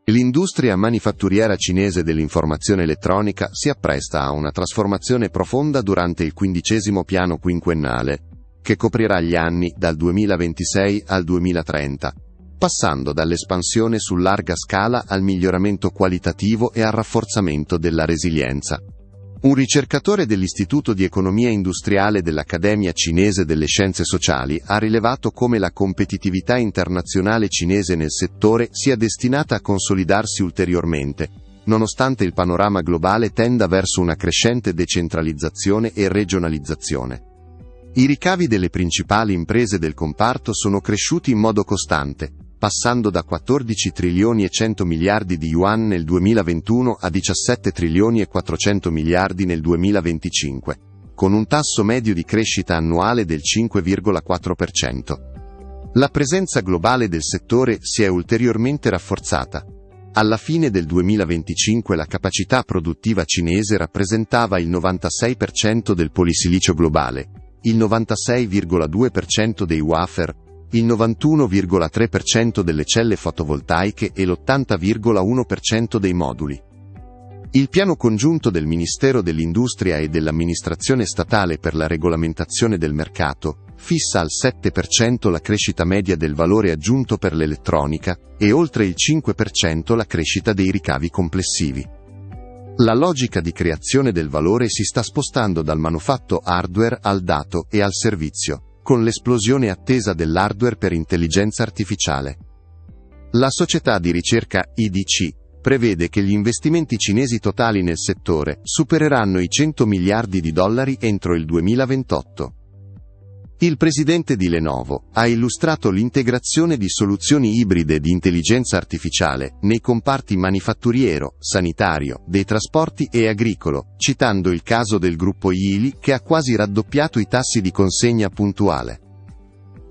L'industria manifatturiera cinese dell'informazione elettronica si appresta a una trasformazione profonda durante il 15° piano quinquennale, che coprirà gli anni dal 2026 al 2030, passando dall'espansione su larga scala al miglioramento qualitativo e al rafforzamento della resilienza. Un ricercatore dell'Istituto di Economia Industriale dell'Accademia Cinese delle Scienze Sociali ha rilevato come la competitività internazionale cinese nel settore sia destinata a consolidarsi ulteriormente, nonostante il panorama globale tenda verso una crescente decentralizzazione e regionalizzazione. I ricavi delle principali imprese del comparto sono cresciuti in modo costante, passando da 14 trilioni e 100 miliardi di yuan nel 2021 a 17 trilioni e 400 miliardi nel 2025, con un tasso medio di crescita annuale del 5,4%. La presenza globale del settore si è ulteriormente rafforzata. Alla fine del 2025 la capacità produttiva cinese rappresentava il 96% del polisilicio globale, il 96,2% dei wafer, il 91,3% delle celle fotovoltaiche e l'80,1% dei moduli. Il piano congiunto del Ministero dell'Industria e dell'Amministrazione Statale per la regolamentazione del mercato fissa al 7% la crescita media del valore aggiunto per l'elettronica e oltre il 5% la crescita dei ricavi complessivi. La logica di creazione del valore si sta spostando dal manufatto hardware al dato e al servizio, con l'esplosione attesa dell'hardware per intelligenza artificiale. La società di ricerca IDC prevede che gli investimenti cinesi totali nel settore supereranno i 100 miliardi di dollari entro il 2028. Il presidente di Lenovo ha illustrato l'integrazione di soluzioni ibride di intelligenza artificiale nei comparti manifatturiero, sanitario, dei trasporti e agricolo, citando il caso del gruppo Geely che ha quasi raddoppiato i tassi di consegna puntuale.